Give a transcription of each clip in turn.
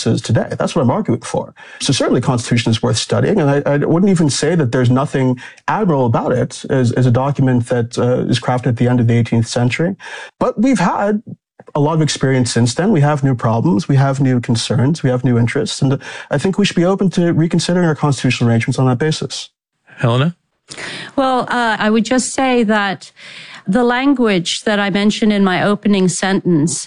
practices today. That's what I'm arguing for. So certainly the Constitution is worth studying, and I wouldn't even say that there's nothing admirable about it as a document that is crafted at the end of the 18th century. But we've had a lot of experience since then. We have new problems, we have new concerns, we have new interests, and I think we should be open to reconsidering our constitutional arrangements on that basis. Helena? Well, I would just say that the language that I mentioned in my opening sentence,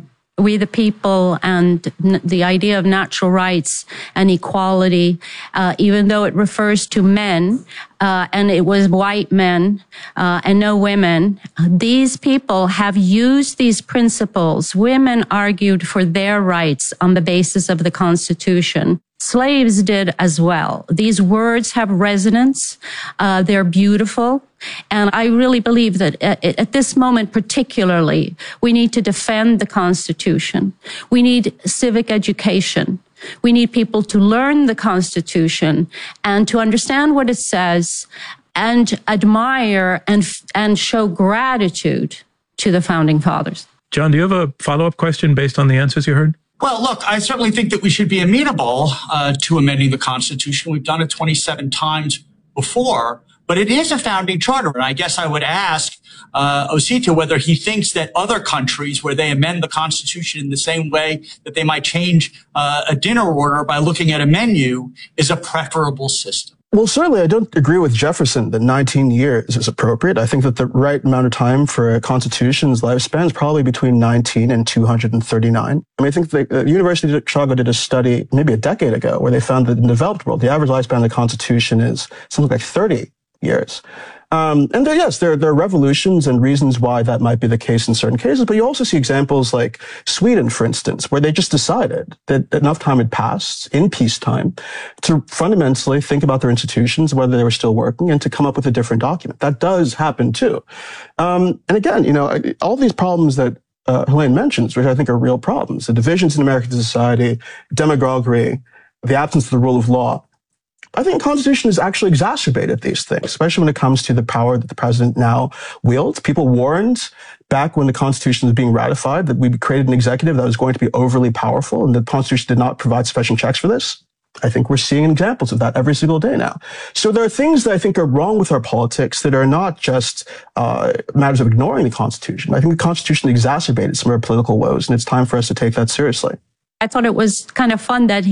we the people, and the idea of natural rights and equality, even though it refers to men, and it was white men and no women, these people have used these principles. Women argued for their rights on the basis of the Constitution. Slaves did as well. These words have resonance. They're beautiful. And I really believe that at this moment particularly, we need to defend the Constitution. We need civic education. We need people to learn the Constitution and to understand what it says and admire and show gratitude to the Founding Fathers. John, do you have a follow-up question based on the answers you heard? Well, look, I certainly think that we should be amenable to amending the Constitution. We've done it 27 times before, but it is a founding charter. And I guess I would ask Osita whether he thinks that other countries where they amend the Constitution in the same way that they might change a dinner order by looking at a menu is a preferable system. Well, certainly I don't agree with Jefferson that 19 years is appropriate. I think that the right amount of time for a constitution's lifespan is probably between 19 and 239. I mean, I think the University of Chicago did a study maybe a decade ago where they found that in the developed world, the average lifespan of the Constitution is something like 30 years. And there are revolutions and reasons why that might be the case in certain cases, but you also see examples like Sweden, for instance, where they just decided that enough time had passed in peacetime to fundamentally think about their institutions, whether they were still working, and to come up with a different document. That does happen too. And again, all these problems that Helene mentions, which I think are real problems, the divisions in American society, demagoguery, the absence of the rule of law, I think the Constitution has actually exacerbated these things, especially when it comes to the power that the president now wields. People warned back when the Constitution was being ratified that we created an executive that was going to be overly powerful, and the Constitution did not provide sufficient checks for this. I think we're seeing examples of that every single day now. So there are things that I think are wrong with our politics that are not just matters of ignoring the Constitution. I think the Constitution exacerbated some of our political woes, and it's time for us to take that seriously. I thought it was kind of fun that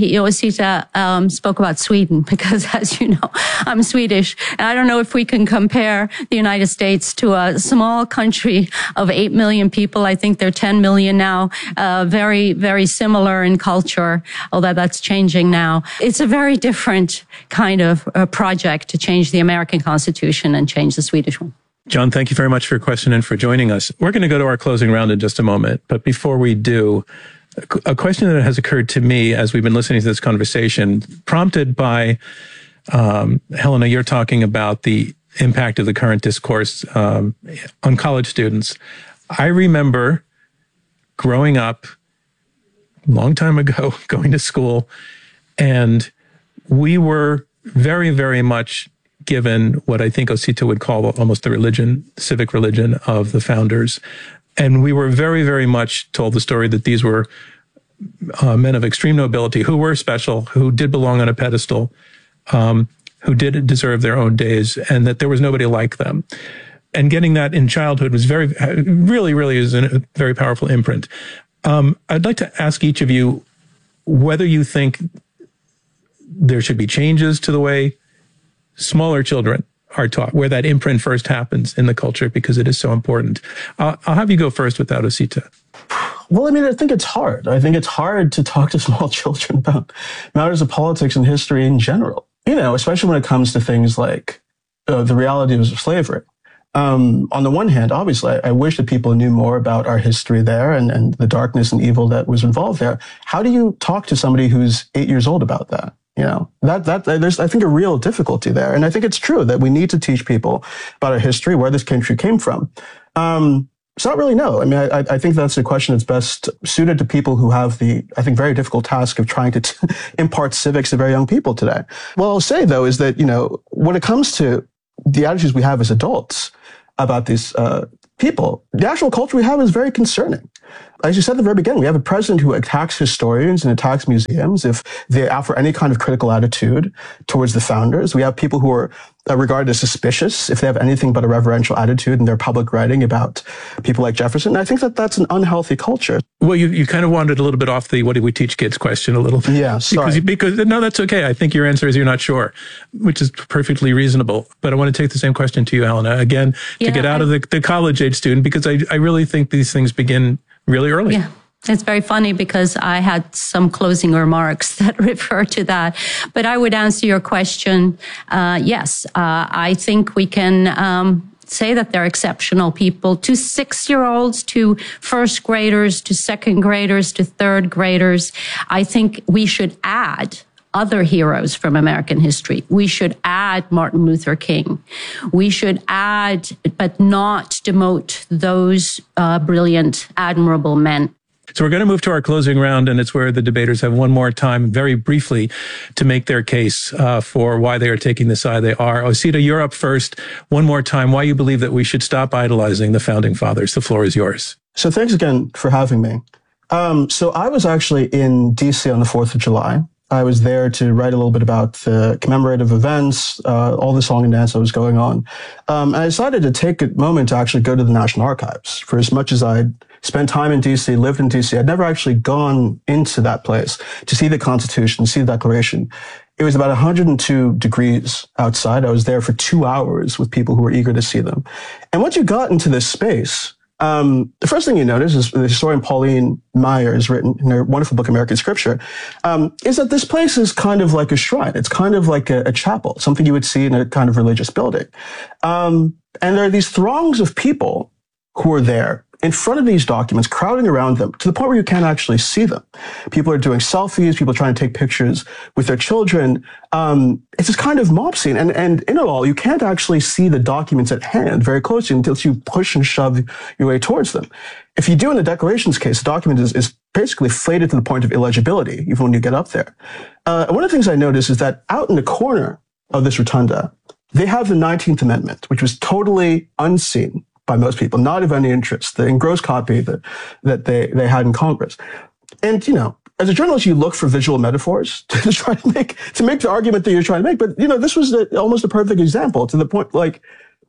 Osita spoke about Sweden, because as you know, I'm Swedish. And I don't know if we can compare the United States to a small country of 8 million people. I think they're 10 million now, very, very similar in culture, although that's changing now. It's a very different kind of project to change the American Constitution and change the Swedish one. John, thank you very much for your question and for joining us. We're going to go to our closing round in just a moment. But before we do, a question that has occurred to me as we've been listening to this conversation, prompted by, Helena, you're talking about the impact of the current discourse on college students. I remember growing up a long time ago, going to school, and we were very, very much given what I think Osita would call almost the religion, civic religion of the founders. And we were very, very much told the story that these were men of extreme nobility who were special, who did belong on a pedestal, who did deserve their own days, and that there was nobody like them. And getting that in childhood was really is a very powerful imprint. I'd like to ask each of you whether you think there should be changes to the way smaller children are taught, where that imprint first happens in the culture, because it is so important. I'll have you go first with that, Osita. Well, I mean, I think it's hard. I think it's hard to talk to small children about matters of politics and history in general, especially when it comes to things like the realities of slavery. On the one hand, obviously, I wish that people knew more about our history there and the darkness and evil that was involved there. How do you talk to somebody who's 8 years old about that? There's, I think, a real difficulty there. And I think it's true that we need to teach people about our history, where this country came from. So I don't really know. I mean, I think that's a question that's best suited to people who have the, I think, very difficult task of trying to impart civics to very young people today. What I'll say, though, is that, when it comes to the attitudes we have as adults about these people, the actual culture we have is very concerning. As you said at the very beginning, we have a president who attacks historians and attacks museums if they offer any kind of critical attitude towards the founders. We have people who are regarded as suspicious if they have anything but a reverential attitude in their public writing about people like Jefferson. And I think that that's an unhealthy culture. Well, you kind of wandered a little bit off the what do we teach kids question a little bit. Yeah, sorry. Because no, that's okay. I think your answer is you're not sure, which is perfectly reasonable. But I want to take the same question to you, Helena, again, to get out of the college-age student, because I really think these things begin really early. Yeah. It's very funny because I had some closing remarks that refer to that. But I would answer your question. Yes, I think we can say that they're exceptional people, to 6-year-olds, to first graders, to second graders, to third graders. I think we should add other heroes from American history. We should add Martin Luther King. We should add, but not demote those brilliant, admirable men. So we're going to move to our closing round, and it's where the debaters have one more time, very briefly, to make their case for why they are taking the side they are. Osita, you're up first. One more time, why you believe that we should stop idolizing the Founding Fathers. The floor is yours. So thanks again for having me. So I was actually in D.C. on the 4th of July. I was there to write a little bit about the commemorative events, all the song and dance that was going on. And I decided to take a moment to actually go to the National Archives. For as much as I'd spent time in D.C., lived in D.C., I'd never actually gone into that place to see the Constitution, see the Declaration. It was about 102 degrees outside. I was there for 2 hours with people who were eager to see them. And once you got into this space, the first thing you notice is the historian Pauline Maier has written in her wonderful book, American Scripture, is that this place is kind of like a shrine. It's kind of like a chapel, something you would see in a kind of religious building. And there are these throngs of people who are there in front of these documents, crowding around them to the point where you can't actually see them. People are doing selfies, people are trying to take pictures with their children. It's this kind of mob scene. And in it all, you can't actually see the documents at hand very closely until you push and shove your way towards them. If you do in the Declarations case, the document is basically faded to the point of illegibility, even when you get up there. And one of the things I noticed is that out in the corner of this rotunda, they have the 19th Amendment, which was totally unseen by most people, not of any interest, the engrossed copy that they had in Congress. And, you know, as a journalist, you look for visual metaphors to try to make the argument that you're trying to make. But, you know, this was almost a perfect example, to the point, like,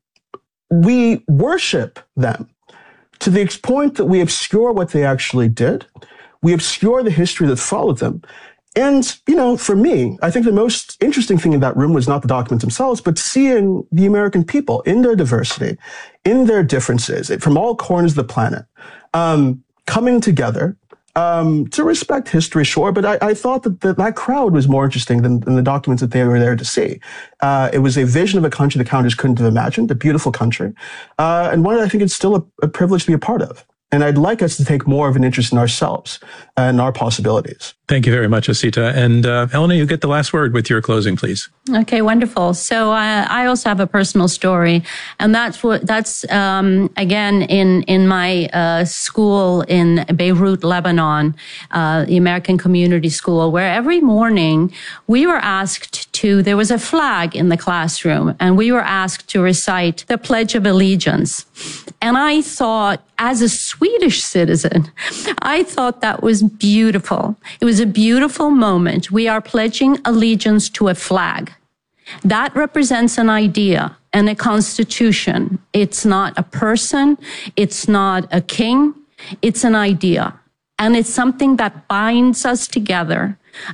we worship them to the point that we obscure what they actually did. We obscure the history that followed them. And, you know, for me, I think the most interesting thing in that room was not the documents themselves, but seeing the American people in their diversity, in their differences, from all corners of the planet, coming together to respect history, sure. But I thought that crowd was more interesting than the documents that they were there to see. It was a vision of a country the founders couldn't have imagined, a beautiful country, and one that I think it's still a privilege to be a part of. And I'd like us to take more of an interest in ourselves and our possibilities. Thank you very much, Osita. And Helena, you get the last word with your closing, please. Okay, wonderful. So I also have a personal story, and that's again in my school in Beirut, Lebanon, the American Community School, where every morning we were asked there was a flag in the classroom, and we were asked to recite the Pledge of Allegiance. And I thought, as a Swedish citizen, I thought that was beautiful. It was a beautiful moment. We are pledging allegiance to a flag. That represents an idea and a constitution. It's not a person. It's not a king. It's an idea. And it's something that binds us together.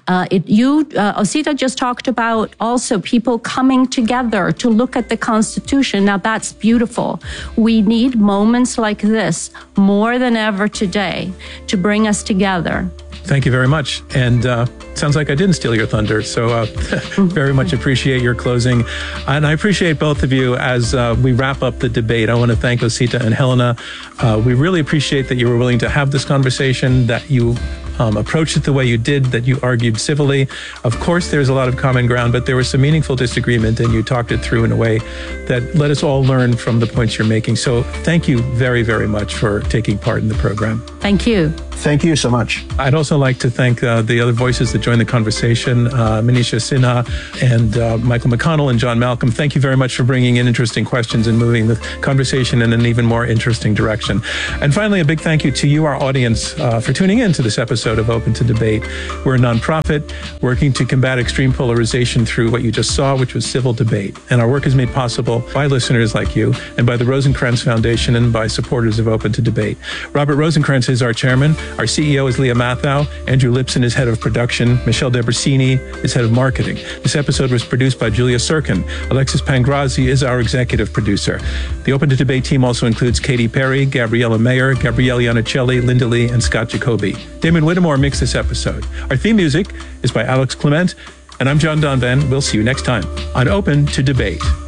Osita just talked about also people coming together to look at the Constitution. Now that's beautiful. We need moments like this more than ever today to bring us together. Thank you very much. And sounds like I didn't steal your thunder. So very much appreciate your closing. And I appreciate both of you as we wrap up the debate. I want to thank Osita and Helena. We really appreciate that you were willing to have this conversation, that you approached it the way you did, that you argued civilly. Of course, there's a lot of common ground, but there was some meaningful disagreement, and you talked it through in a way that let us all learn from the points you're making. So thank you very, very much for taking part in the program. Thank you. Thank you so much. I'd also like to thank the other voices that joined the conversation, Manisha Sinha and Michael McConnell and John Malcolm. Thank you very much for bringing in interesting questions and moving the conversation in an even more interesting direction. And finally, a big thank you to you, our audience, for tuning in to this episode of Open to Debate. We're a nonprofit working to combat extreme polarization through what you just saw, which was civil debate. And our work is made possible by listeners like you and by the Rosencrantz Foundation and by supporters of Open to Debate. Robert Rosencrantz is our chairman. Our CEO is Leah Mathau. Andrew Lipson is head of production. Michelle Debrasini is head of marketing. This episode was produced by Julia Sirkin. Alexis Pangrazi is our executive producer. The Open to Debate team also includes Katy Perry, Gabriella Mayer, Gabrielle Iannicelli, Linda Lee, and Scott Jacoby. Damon Whittemore mixed this episode. Our theme music is by Alex Clement, and I'm John Donvan. We'll see you next time on Open to Debate.